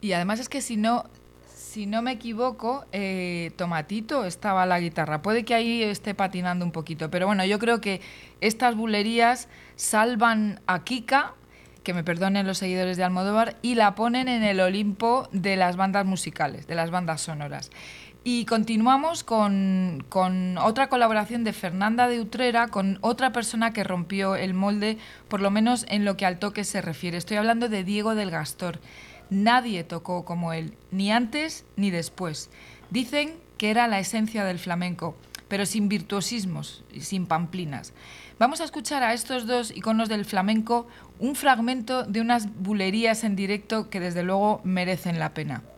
Y además es que si no me equivoco, Tomatito estaba a la guitarra. Puede que ahí esté patinando un poquito, pero bueno, yo creo que estas bulerías salvan a Kika, que me perdonen los seguidores de Almodóvar, y la ponen en el Olimpo de las bandas musicales, de las bandas sonoras. Y continuamos con otra colaboración de Fernanda de Utrera, con otra persona que rompió el molde, por lo menos en lo que al toque se refiere. Estoy hablando de Diego del Gastor. Nadie tocó como él, ni antes ni después. Dicen que era la esencia del flamenco, pero sin virtuosismos y sin pamplinas. Vamos a escuchar a estos dos iconos del flamenco un fragmento de unas bulerías en directo que desde luego merecen la pena.